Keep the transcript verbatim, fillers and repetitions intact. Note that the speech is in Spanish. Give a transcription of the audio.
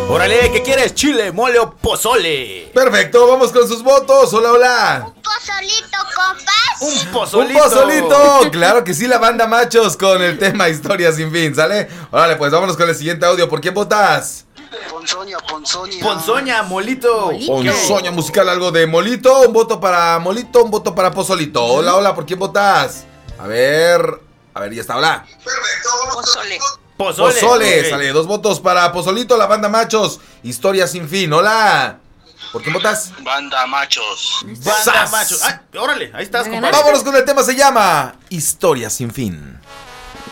Órale, ¿qué quieres? ¿Chile, mole o pozole? Perfecto, vamos con sus votos. Hola, hola. Un pozolito, compas. Un pozolito. Un pozolito. Claro que sí, la banda Machos con el tema Historia sin fin, ¿sale? Órale, pues vámonos con el siguiente audio. ¿Por quién votas? Ponzoña, ponzoña. Ponzoña, molito. Molito. Ponzoña musical, algo de Molito. Un voto para Molito, un voto para Pozolito. Hola, hola, ¿por quién votas? A ver, a ver, ya está, hola. Pozole. Pozole. Pozole, Ok. sale dos votos para Pozolito, la banda Machos. Historia sin fin, hola. ¿Por quién votas? Banda machos. Banda ¡Sas! macho. Ay, órale, ahí estás, Ya compadre. ganaste. Vámonos con el tema, se llama Historia sin fin.